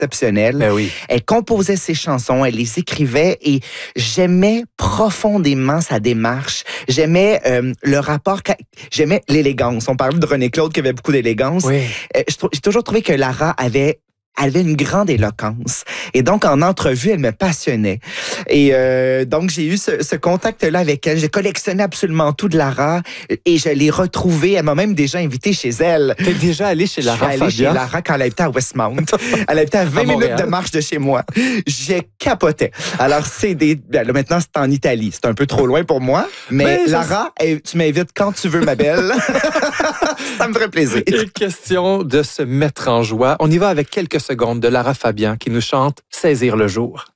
exceptionnelle. Ben oui. Elle composait ses chansons, elle les écrivait et j'aimais profondément sa démarche. J'aimais le rapport, j'aimais l'élégance. On parlait de René Claude qui avait beaucoup d'élégance. Oui. J'ai toujours trouvé que Lara avait une grande éloquence. Et donc, en entrevue, elle me passionnait. Et donc, j'ai eu ce contact-là avec elle. J'ai collectionné absolument tout de Lara et je l'ai retrouvée. Elle m'a même déjà invité chez elle. T'es déjà allé chez Lara Fabian? Je suis allé chez Lara quand elle habitait à Westmount. Elle habitait à 20 minutes de marche de chez moi. J'ai capoté. Alors, là, maintenant, c'est en Italie. C'est un peu trop loin pour moi. Mais Lara, tu m'invites quand tu veux, ma belle. Ça me ferait plaisir. Et question de se mettre en joie. On y va avec quelques secondes de Lara Fabian qui nous chante « Saisir le jour ».